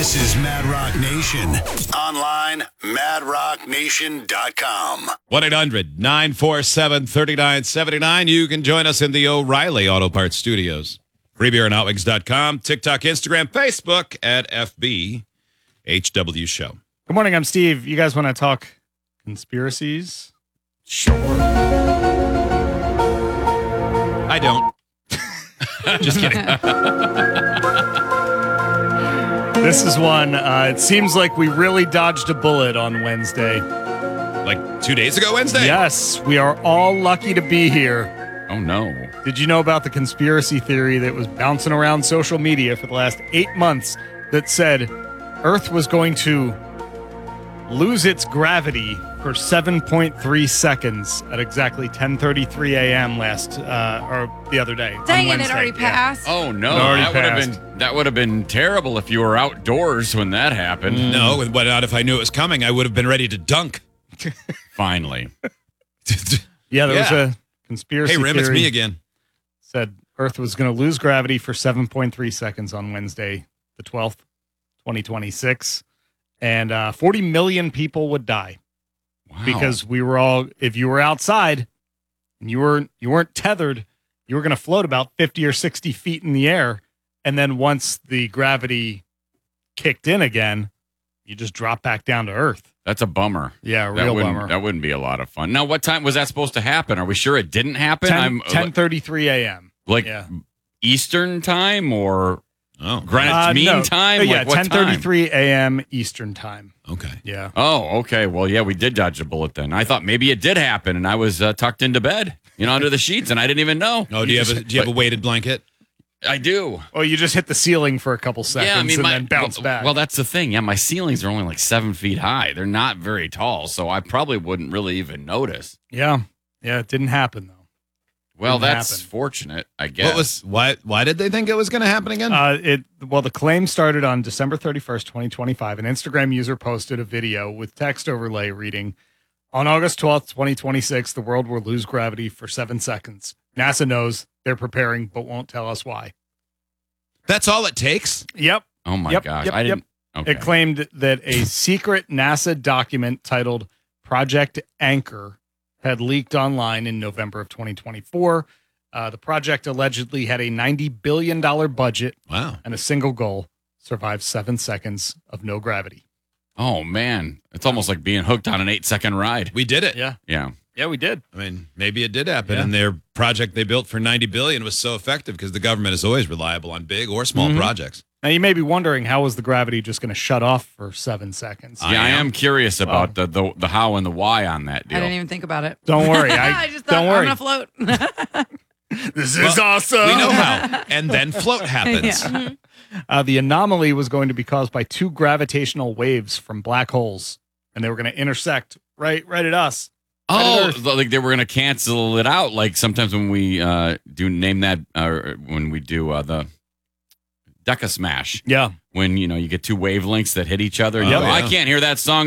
This is Mad Rock Nation. Online, madrocknation.com. 1-800-947-3979. You can join us in the O'Reilly Auto Parts Studios. FreeBeerandHotWings.com, TikTok, Instagram, Facebook at FBHW Show. Good morning, I'm Steve. You guys want to talk conspiracies? Sure. I don't. Just kidding. This is one. It seems like we really dodged a bullet on Wednesday. Like 2 days ago, Wednesday? Yes, we are all lucky to be here. Oh, no. Did you know about the conspiracy theory that was bouncing around social media for the last 8 months that said Earth was going to lose its gravity for 7.3 seconds at exactly 10:33 a.m. the other day? Dang on it! It Wednesday. already Yeah. passed. Oh, no. It already That would have been terrible if you were outdoors when that happened. No, but not if I knew it was coming. I would have been ready to dunk. Finally. Yeah, there was a conspiracy Hey, Rim, it's theory me again. said Earth was going to lose gravity for 7.3 seconds on Wednesday, the 12th, 2026. And 40 million people would die Wow. because we were all, if you were outside and you weren't tethered, you were going to float about 50 or 60 feet in the air. And then once the gravity kicked in again, you just drop back down to Earth. That's a bummer. Yeah, real bummer. That wouldn't be a lot of fun. Now, what time was that supposed to happen? Are we sure it didn't happen? 10:33 a.m. Like Yeah. Eastern time or Oh, Greenwich Mean no. Time? Yeah, Like what time? 10:33 a.m. Eastern time. okay. Yeah. Oh, okay. Well, yeah, we did dodge a bullet then. I thought maybe it did happen, and I was tucked into bed, under the sheets, and I didn't even know. Oh, do you have a weighted blanket? I do. Oh, you just hit the ceiling for a couple seconds and then bounce back. Well, that's the thing. Yeah, my ceilings are only like 7 feet high. They're not very tall, so I probably wouldn't really even notice. Yeah, it didn't happen though. Well, Didn't that's happen. fortunate, I guess. Why did they think it was going to happen again? The claim started on December 31st, 2025. An Instagram user posted a video with text overlay reading, "On August 12th, 2026, the world will lose gravity for 7 seconds. NASA knows, they're preparing, but won't tell us why." That's all it takes? Yep. Oh my Yep, gosh. yep, I didn't. Okay. It claimed that a secret NASA document titled Project Anchor had leaked online in November of 2024. The project allegedly had a $90 billion budget Wow. and a single goal: survive 7 seconds of no gravity. Oh man, it's almost like being hooked on an 8-second ride. We did it. Yeah. Yeah. Yeah, we did. I mean, maybe it did happen, Yeah. and their project they built for $90 billion was so effective because the government is always reliable on big or small Mhm. projects. Now, you may be wondering, how was the gravity just going to shut off for 7 seconds? Yeah, I am curious about the how and the why on that deal. I didn't even think about it. Don't worry. I just thought don't worry. I'm gonna float. This is awesome. We know how. And then float happens. Yeah. The anomaly was going to be caused by 2 gravitational waves from black holes, and they were going to intersect right at us. Oh, Earth. like they were going to cancel it out. Like sometimes when we do name that, when we do the Deca Smash, Yeah. when you get 2 wavelengths that hit each other. And Oh, you go, I yeah. can't hear that song